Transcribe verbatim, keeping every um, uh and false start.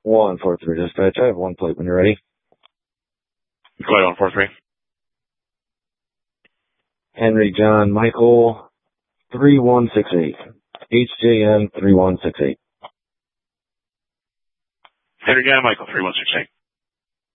one four three dispatch. I have one plate when you're ready. Go ahead, one four three. Henry John Michael three one six eight. H J M three one six eight. Henry John Michael three one six eight.